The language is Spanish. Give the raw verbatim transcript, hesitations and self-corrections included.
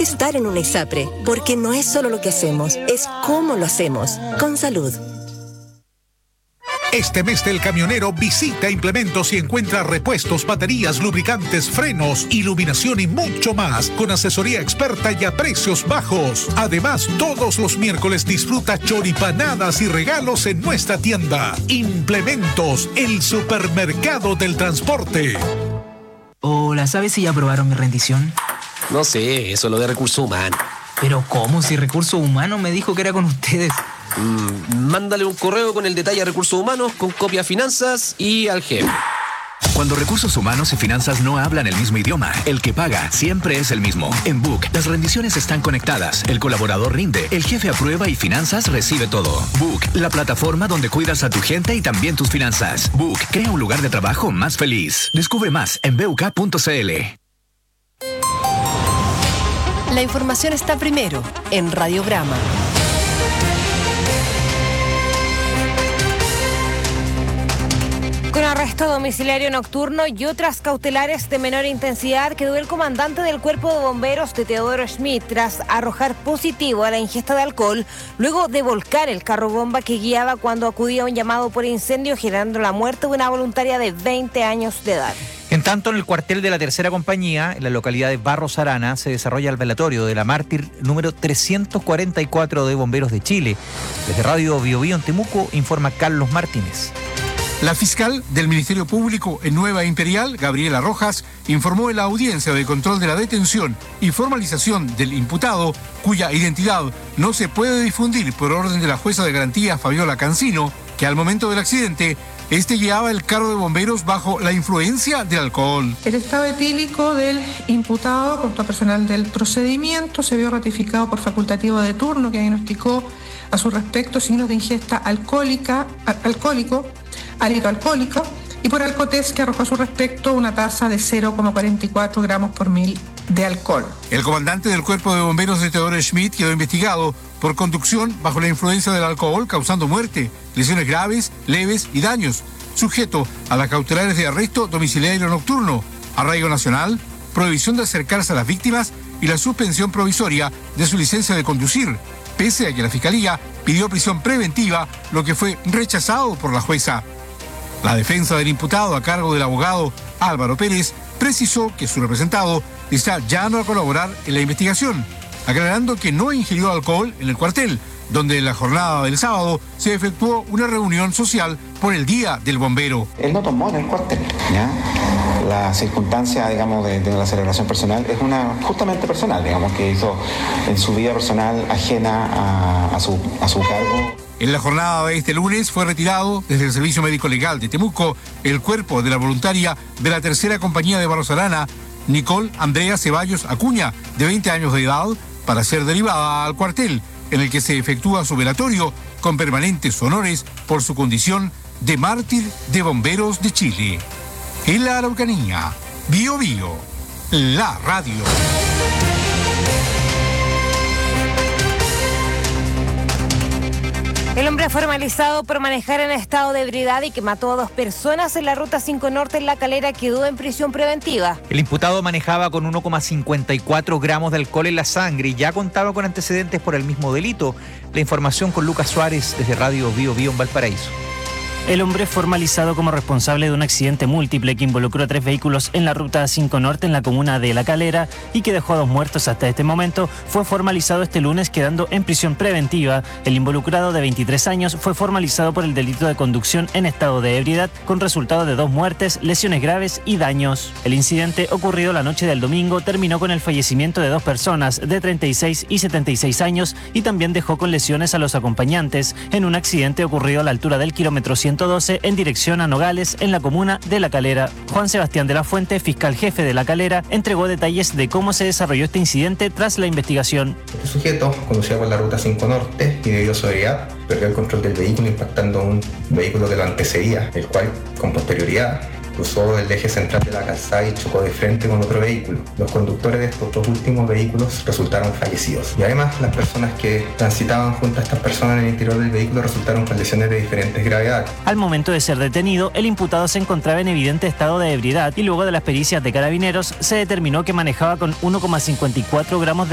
estar en una ISAPRE, porque no es solo lo que hacemos, es cómo lo hacemos, con salud. Este mes del camionero visita Implementos y encuentra repuestos, baterías, lubricantes, frenos, iluminación y mucho más con asesoría experta y a precios bajos. Además, todos los miércoles disfruta choripanadas y regalos en nuestra tienda. Implementos, el supermercado del transporte. Hola, ¿sabes si ya aprobaron mi rendición? No sé, eso es lo de recursos humanos. ¿Pero cómo? Si Recursos Humanos me dijo que era con ustedes. Mm, mándale un correo con el detalle a Recursos Humanos, con copia a Finanzas y al jefe. Cuando Recursos Humanos y Finanzas no hablan el mismo idioma, el que paga siempre es el mismo. En Book, las rendiciones están conectadas, el colaborador rinde, el jefe aprueba y Finanzas recibe todo. Book, la plataforma donde cuidas a tu gente y también tus finanzas. Book, crea un lugar de trabajo más feliz. Descubre más en b u k punto c l. La información está primero en Radiograma. Con arresto domiciliario nocturno y otras cautelares de menor intensidad, quedó el comandante del Cuerpo de Bomberos de Teodoro Schmidt tras arrojar positivo a la ingesta de alcohol, luego de volcar el carro bomba que guiaba cuando acudía a un llamado por incendio, generando la muerte de una voluntaria de veinte años de edad. En tanto, en el cuartel de la tercera compañía, en la localidad de Barros Arana, se desarrolla el velatorio de la mártir número trescientos cuarenta y cuatro de Bomberos de Chile. Desde Radio Bio Bio en Temuco, informa Carlos Martínez. La fiscal del Ministerio Público en Nueva Imperial, Gabriela Rojas, informó en la audiencia de control de la detención y formalización del imputado, cuya identidad no se puede difundir por orden de la jueza de garantía Fabiola Cancino, que al momento del accidente, este guiaba el carro de bomberos bajo la influencia del alcohol. El estado etílico del imputado, junto al personal del procedimiento, se vio ratificado por facultativo de turno, que diagnosticó a su respecto signos de ingesta alcohólica, alcohólico, hálito alcohólico, y por Alcotest, que arrojó a su respecto una tasa de cero coma cuarenta y cuatro gramos por mil de alcohol. El comandante del Cuerpo de Bomberos de Teodoro Schmidt quedó investigado por conducción bajo la influencia del alcohol, causando muerte, lesiones graves, leves y daños, sujeto a las cautelares de arresto domiciliario nocturno, arraigo nacional, prohibición de acercarse a las víctimas y la suspensión provisoria de su licencia de conducir, pese a que la Fiscalía pidió prisión preventiva, lo que fue rechazado por la jueza. La defensa del imputado, a cargo del abogado Álvaro Pérez, precisó que su representado está llano a colaborar en la investigación, aclarando que no ingirió alcohol en el cuartel, donde en la jornada del sábado se efectuó una reunión social por el Día del Bombero. Él no tomó en el cuartel, ¿ya? La circunstancia, digamos, de, de la celebración personal es una justamente personal, digamos, que hizo en su vida personal ajena a, a, su, a su cargo. En la jornada de este lunes fue retirado desde el Servicio Médico Legal de Temuco el cuerpo de la voluntaria de la tercera compañía de Barros Arana, Nicole Andrea Ceballos Acuña, de veinte años de edad, para ser derivada al cuartel, en el que se efectúa su velatorio con permanentes honores por su condición de mártir de Bomberos de Chile. En la Araucanía, Bio Bio, la radio. El hombre formalizado por manejar en estado de ebriedad y que mató a dos personas en la Ruta cinco Norte en La Calera quedó en prisión preventiva. El imputado manejaba con uno coma cincuenta y cuatro gramos de alcohol en la sangre y ya contaba con antecedentes por el mismo delito. La información con Lucas Suárez desde Radio Bio Bio en Valparaíso. El hombre formalizado como responsable de un accidente múltiple que involucró a tres vehículos en la Ruta cinco Norte en la comuna de La Calera y que dejó a dos muertos hasta este momento, fue formalizado este lunes quedando en prisión preventiva. El involucrado de veintitrés años fue formalizado por el delito de conducción en estado de ebriedad con resultado de dos muertes, lesiones graves y daños. El incidente ocurrido la noche del domingo terminó con el fallecimiento de dos personas de treinta y seis y setenta y seis años y también dejó con lesiones a los acompañantes en un accidente ocurrido a la altura del kilómetro ciento doce en dirección a Nogales en la comuna de La Calera. Juan Sebastián de la Fuente, fiscal jefe de La Calera, entregó detalles de cómo se desarrolló este incidente tras la investigación. Este sujeto conducía por la Ruta cinco Norte y debido a su ebriedad perdió el control del vehículo impactando a un vehículo que lo antecedía, el cual con posterioridad cruzó el eje central de la calzada y chocó de frente con otro vehículo. Los conductores de estos dos últimos vehículos resultaron fallecidos. Y además, las personas que transitaban junto a estas personas en el interior del vehículo resultaron con lesiones de diferentes gravedades. Al momento de ser detenido, el imputado se encontraba en evidente estado de ebriedad y luego de las pericias de carabineros se determinó que manejaba con uno coma cincuenta y cuatro gramos de